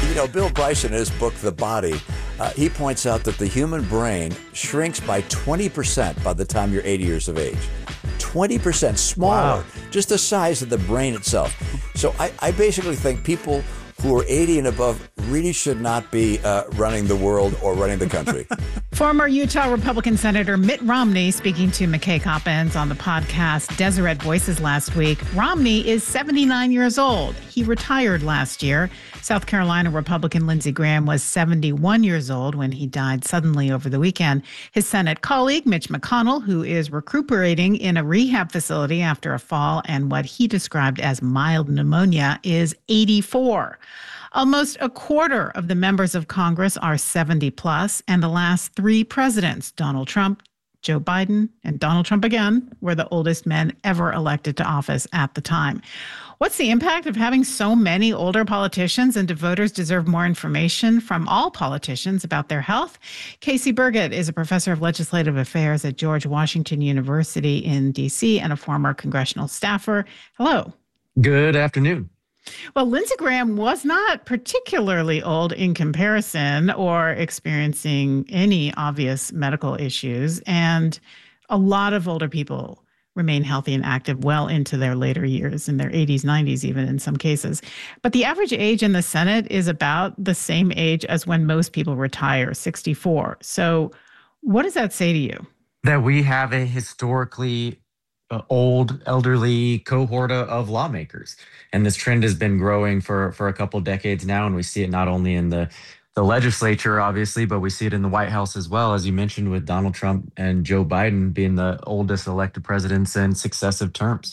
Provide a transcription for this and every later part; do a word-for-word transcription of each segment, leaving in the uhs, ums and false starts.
You know, Bill Bryson, in his book, The Body, uh, he points out that the human brain shrinks by twenty percent by the time you're eighty years of age. twenty percent smaller, wow. Just the size of the brain itself. So I, I basically think people who are eighty and above really should not be uh, running the world or running the country. Former Utah Republican Senator Mitt Romney speaking to McKay Coppins on the podcast Deseret Voices last week. Romney is seventy-nine years old. He retired last year. South Carolina Republican Lindsey Graham was seventy-one years old when he died suddenly over the weekend. His Senate colleague, Mitch McConnell, who is recuperating in a rehab facility after a fall and what he described as mild pneumonia, is eighty-four. Almost a quarter of the members of Congress are seventy plus, and the last three presidents, Donald Trump, Joe Biden, and Donald Trump again, were the oldest men ever elected to office at the time. What's the impact of having so many older politicians, and do voters deserve more information from all politicians about their health? Casey Burgett is a professor of legislative affairs at George Washington University in D C and a former congressional staffer. Hello. Good afternoon. Well, Lindsey Graham was not particularly old in comparison or experiencing any obvious medical issues. And a lot of older people remain healthy and active well into their later years, in their eighties, nineties, even in some cases. But the average age in the Senate is about the same age as when most people retire, sixty-four. So what does that say to you? That we have a historically Uh, old, elderly cohort of lawmakers. And this trend has been growing for, for a couple decades now. And we see it not only in the, the legislature, obviously, but we see it in the White House as well, as you mentioned, with Donald Trump and Joe Biden being the oldest elected presidents in successive terms.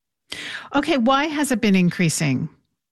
Okay, why has it been increasing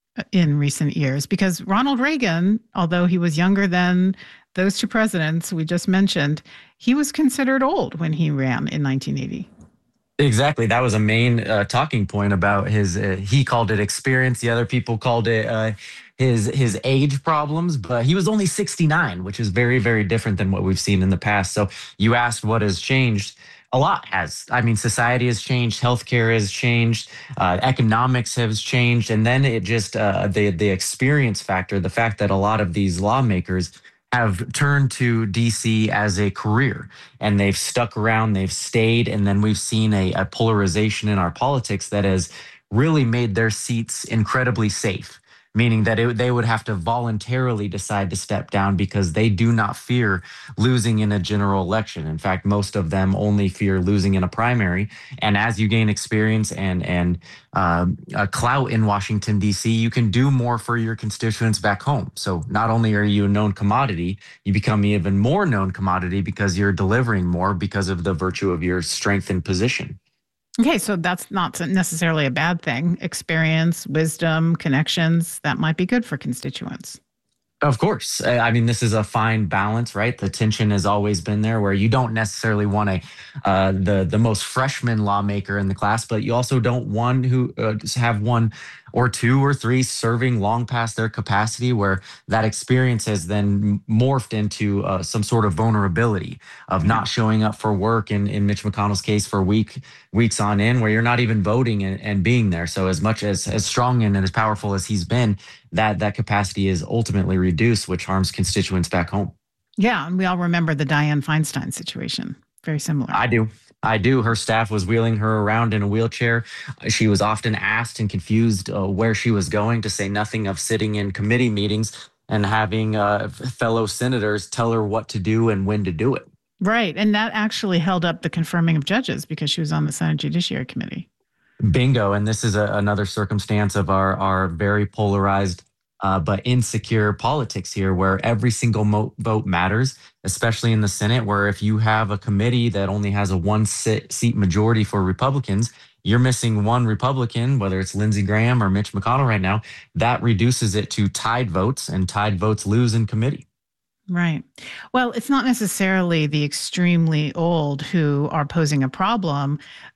in recent years? Because Ronald Reagan, although he was younger than those two presidents we just mentioned, he was considered old when he ran in nineteen eighty. Exactly. That was a main uh, talking point about his, uh, he called it experience. The other people called it uh, his his age problems, but he was only sixty-nine, which is very, very different than what we've seen in the past. So you asked what has changed. A lot has. I mean, society has changed, healthcare has changed, uh, economics has changed, and then it just, uh, the, the experience factor, the fact that a lot of these lawmakers have turned to D C as a career, and they've stuck around, they've stayed, and then we've seen a, a polarization in our politics that has really made their seats incredibly safe, meaning that it, they would have to voluntarily decide to step down because they do not fear losing in a general election. In fact, most of them only fear losing in a primary. And as you gain experience and and um, a clout in Washington, D C, you can do more for your constituents back home. So not only are you a known commodity, you become even more known commodity because you're delivering more because of the virtue of your strength and position. Okay, so that's not necessarily a bad thing. Experience, wisdom, connections, that might be good for constituents. Of course. I mean, this is a fine balance, right? The tension has always been there where you don't necessarily want a uh, the the most freshman lawmaker in the class, but you also don't want who uh, have one or two or three serving long past their capacity, where that experience has then morphed into uh, some sort of vulnerability of not showing up for work, in, in Mitch McConnell's case, for week weeks on end, where you're not even voting and, and being there. So as much as as strong and as powerful as he's been, that that capacity is ultimately reduced, which harms constituents back home. Yeah, and we all remember the Dianne Feinstein situation. Very similar. I do. I do. Her staff was wheeling her around in a wheelchair. She was often asked and confused uh, where she was going, to say nothing of sitting in committee meetings and having uh, fellow senators tell her what to do and when to do it. Right. And that actually held up the confirming of judges because she was on the Senate Judiciary Committee. Bingo. And this is a, another circumstance of our, our very polarized uh, but insecure politics here, where every single mo- vote matters, especially in the Senate, where if you have a committee that only has a one sit, seat majority for Republicans, you're missing one Republican, whether it's Lindsey Graham or Mitch McConnell right now, that reduces it to tied votes, and tied votes lose in committee. Right. Well, it's not necessarily the extremely old who are posing a problem.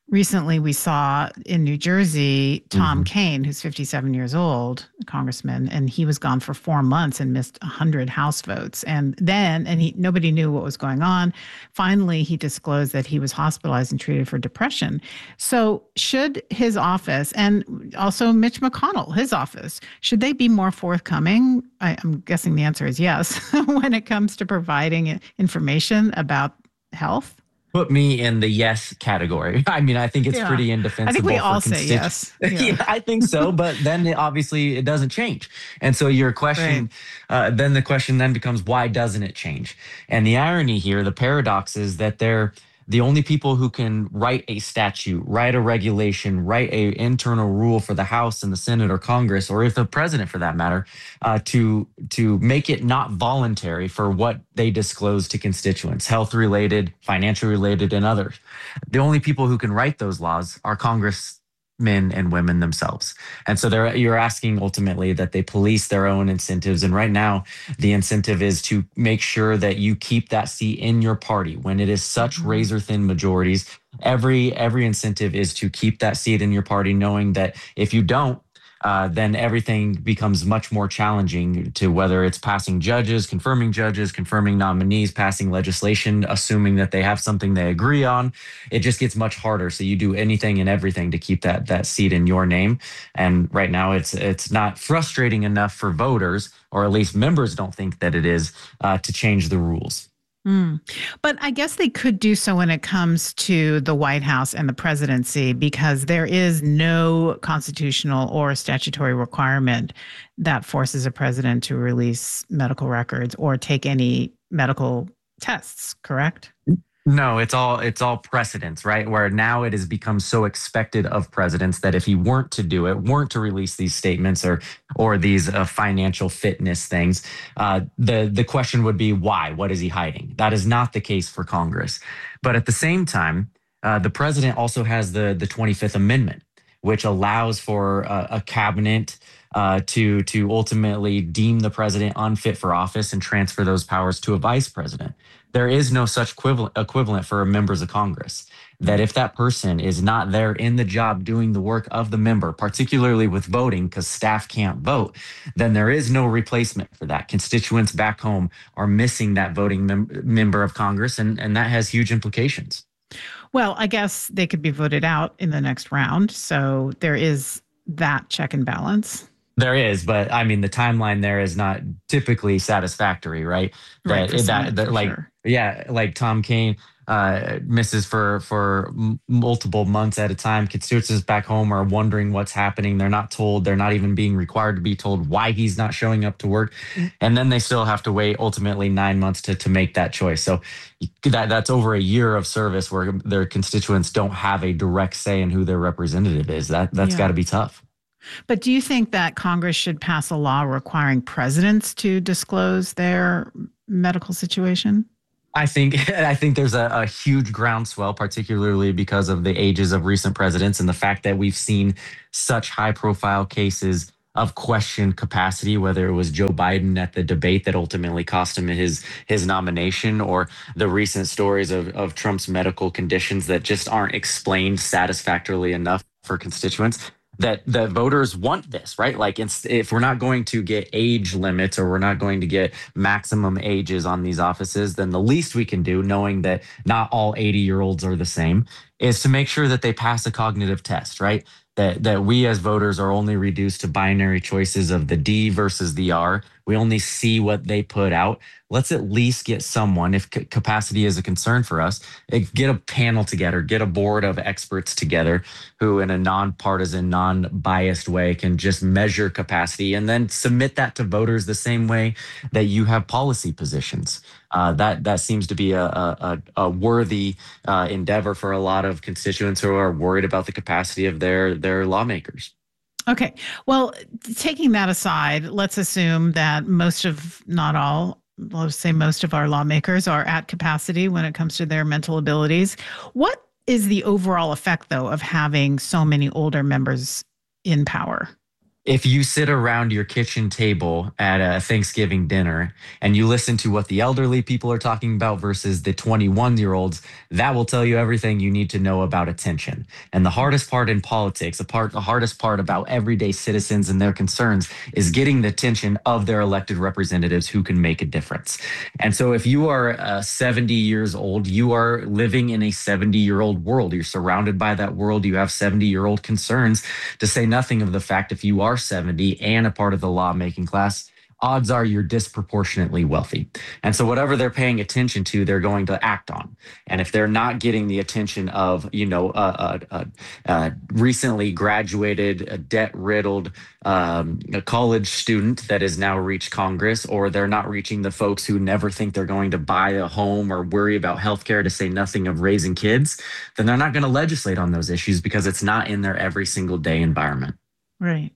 Recently, we saw in New Jersey, Tom Mm-hmm. Kaine, who's fifty-seven years old, a congressman, and he was gone for four months and missed one hundred House votes. And then, and he nobody knew what was going on. Finally, he disclosed that he was hospitalized and treated for depression. So should his office, and also Mitch McConnell, his office, should they be more forthcoming? I, I'm guessing the answer is yes, when it comes to providing information about health. Put me in the yes category. I mean, I think it's Yeah. pretty indefensible. I think we for all say constitu- yes. Yeah. Yeah. I think so. But then it, obviously it doesn't change. And so your question, uh, then the question then becomes, why doesn't it change? And the irony here, the paradox is that they're the only people who can write a statute, write a regulation, write a internal rule for the House and the Senate or Congress, or if the president for that matter, uh, to to make it not voluntary for what they disclose to constituents, health related, financial related, and others. The only people who can write those laws are Congress men and women themselves. And so they're, you're asking ultimately that they police their own incentives. And right now, the incentive is to make sure that you keep that seat in your party when it is such Mhm. razor thin majorities. Every every incentive is to keep that seat in your party, knowing that if you don't, uh, then everything becomes much more challenging to whether it's passing judges, confirming judges, confirming nominees, passing legislation, assuming that they have something they agree on. It just gets much harder. So you do anything and everything to keep that that seat in your name. And right now, it's it's not frustrating enough for voters, or at least members don't think that it is, uh, to change the rules. Mm. But I guess they could do so when it comes to the White House and the presidency, because there is no constitutional or statutory requirement that forces a president to release medical records or take any medical tests, correct? No, it's all it's all precedents, right? Where now it has become so expected of presidents that if he weren't to do it, weren't to release these statements or or these uh, financial fitness things, uh, the the question would be why? What is he hiding? That is not the case for Congress. But at the same time, uh, the president also has the the twenty-fifth Amendment, which allows for a, a cabinet uh, to to ultimately deem the president unfit for office and transfer those powers to a vice president. There is no such equivalent equivalent for members of Congress. That if that person is not there in the job doing the work of the member, particularly with voting, because staff can't vote, then there is no replacement for that. Constituents back home are missing that voting mem- member of Congress, and, and that has huge implications. Well, I guess they could be voted out in the next round. So there is that check and balance. There is, but I mean, the timeline there is not typically satisfactory, right? Right, for That, some, that, that for like, sure. yeah, like Tom Kaine uh, misses for for m- multiple months at a time. Constituents back home are wondering what's happening. They're not told. They're not even being required to be told why he's not showing up to work, and then they still have to wait ultimately nine months to to make that choice. So that that's over a year of service where their constituents don't have a direct say in who their representative is. That that's Yeah. got to be tough. But do you think that Congress should pass a law requiring presidents to disclose their medical situation? I think I think there's a, a huge groundswell, particularly because of the ages of recent presidents and the fact that we've seen such high-profile cases of questioned capacity, whether it was Joe Biden at the debate that ultimately cost him his his nomination, or the recent stories of, of Trump's medical conditions that just aren't explained satisfactorily enough for constituents. That the voters want this, right? Like, it's, if we're not going to get age limits or we're not going to get maximum ages on these offices, then the least we can do, knowing that not all eighty year olds are the same, is to make sure that they pass a cognitive test, right? That that we as voters are only reduced to binary choices of the D versus the R. We only see what they put out. Let's at least get someone, if c- capacity is a concern for us, eh, get a panel together, get a board of experts together who, in a nonpartisan, non-biased way, can just measure capacity and then submit that to voters the same way that you have policy positions. Uh, that that seems to be a, a, a worthy uh, endeavor for a lot of constituents who are worried about the capacity of their their lawmakers. Okay. Well, taking that aside, let's assume that most of, not all, let's say most of our lawmakers are at capacity when it comes to their mental abilities. What is the overall effect, though, of having so many older members in power? If you sit around your kitchen table at a Thanksgiving dinner and you listen to what the elderly people are talking about versus the twenty-one year olds, that will tell you everything you need to know about attention. And the hardest part in politics, the part, the hardest part about everyday citizens and their concerns is getting the attention of their elected representatives who can make a difference. And so if you are uh, seventy years old, you are living in a seventy year old world. You're surrounded by that world. You have seventy year old concerns, to say nothing of the fact if you are seventy and a part of the lawmaking class, odds are you're disproportionately wealthy. And so whatever they're paying attention to, they're going to act on. And if they're not getting the attention of, you know, a, a, a, a recently graduated, a debt-riddled um, a college student that has now reached Congress, or they're not reaching the folks who never think they're going to buy a home or worry about healthcare, to say nothing of raising kids, then they're not going to legislate on those issues because it's not in their every single day environment. Right.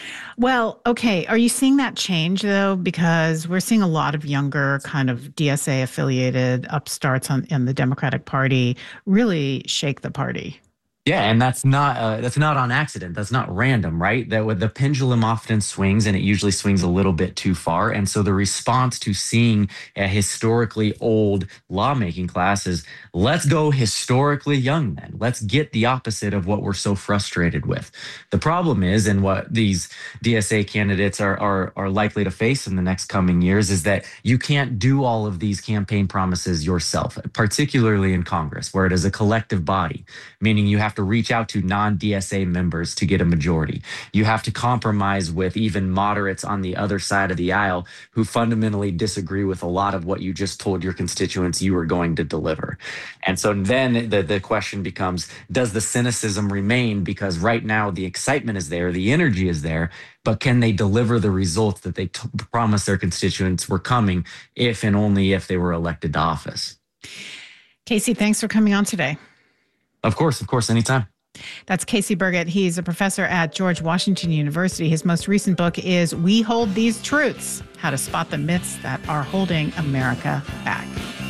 Well, okay. Are you seeing that change, though? Because we're seeing a lot of younger kind of D S A affiliated upstarts on, in the Democratic Party really shake the party. Yeah, and that's not uh, that's not on accident. That's not random, right? That with the pendulum often swings, and it usually swings a little bit too far. And so the response to seeing a historically old lawmaking class is, let's go historically young then. Let's get the opposite of what we're so frustrated with. The problem is, and what these D S A candidates are are are likely to face in the next coming years, is that you can't do all of these campaign promises yourself, particularly in Congress, where it is a collective body, meaning you have to reach out to non-D S A members to get a majority. You have to compromise with even moderates on the other side of the aisle who fundamentally disagree with a lot of what you just told your constituents you were going to deliver. And so then the, the question becomes, does the cynicism remain? Because right now the excitement is there, the energy is there, but can they deliver the results that they t- promised their constituents were coming if and only if they were elected to office? Casey, thanks for coming on today. Of course, of course, anytime. That's Casey Burgett. He's a professor at George Washington University. His most recent book is We Hold These Truths: How to Spot the Myths That Are Holding America Back.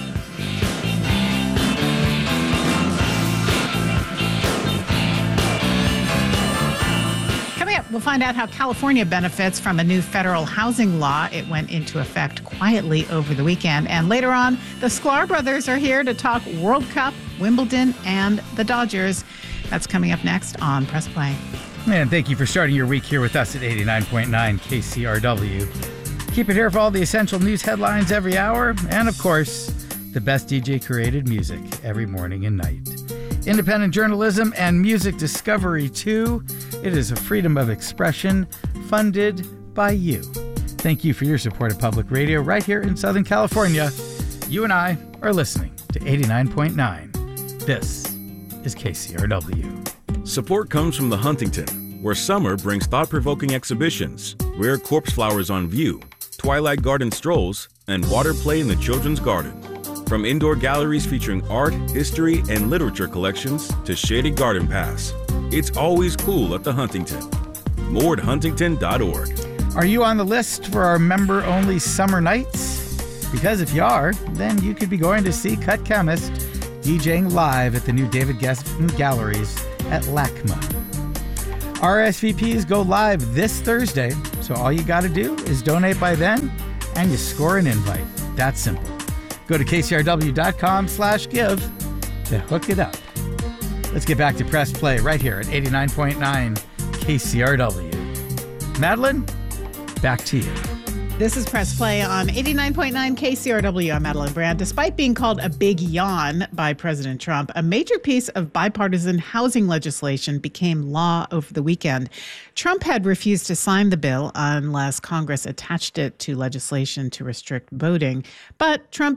Coming up, we'll find out how California benefits from a new federal housing law. It went into effect quietly over the weekend. And later on, the Sklar brothers are here to talk World Cup, Wimbledon, and the Dodgers. That's coming up next on Press Play. And thank you for starting your week here with us at eighty-nine point nine K C R W. Keep it here for all the essential news headlines every hour. And, of course, the best D J-created music every morning and night. Independent journalism and music discovery, too. It is a freedom of expression funded by you. Thank you for your support of public radio right here in Southern California. You and I are listening to eighty-nine point nine. This is K C R W. Support comes from the Huntington, where summer brings thought-provoking exhibitions, rare corpse flowers on view, twilight garden strolls, and water play in the children's garden. From indoor galleries featuring art, history, and literature collections to shaded garden paths, it's always cool at the Huntington. More at huntington dot org. Are you on the list for our member-only summer nights? Because if you are, then you could be going to see Cut Chemist DJing live at the new David Geffen Galleries at LACMA. R S V Ps go live this Thursday, so all you got to do is donate by then, and you score an invite. That's simple. Go to K C R W dot com slash give to hook it up. Let's get back to Press Play right here at eighty-nine point nine K C R W. Madeline, back to you. This is Press Play on eighty-nine point nine K C R W. I'm Madeline Brand. Despite being called a big yawn by President Trump, a major piece of bipartisan housing legislation became law over the weekend. Trump had refused to sign the bill unless Congress attached it to legislation to restrict voting, but Trump